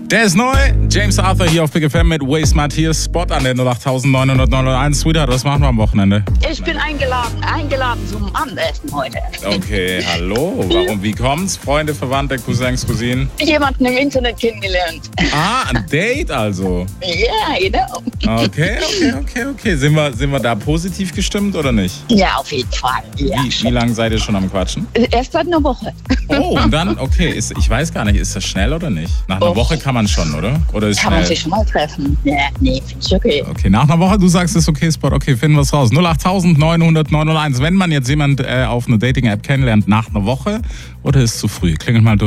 Der ist neu. James Arthur hier auf Big FM mit Waste Matthias. Spot an der 08901. Sweetheart, was machen wir am Wochenende? Ich bin eingeladen zum Abendessen heute. Okay, hallo. Warum, wie kommt's? Freunde, Verwandte, Cousins, Cousinen? Jemanden im Internet kennengelernt. Ah, ein Date also. Ja, genau. Okay. Sind wir da positiv gestimmt oder nicht? Ja, auf jeden Fall. Ja. Wie lange seid ihr schon am Quatschen? Erst seit einer Woche. Oh, und dann, okay, ich weiß gar nicht, ist das schnell oder nicht? Nach einer Woche kann man schon, oder? Oder ist kann schnell? Man sich schon mal treffen? Ja, nee, finde ich okay. Okay, nach einer Woche, du sagst, ist okay, Spot, okay, finden wir es raus. 08900 901. Wenn man jetzt jemand auf einer Dating-App kennenlernt, nach einer Woche oder ist es zu früh? Klingelt mal durch.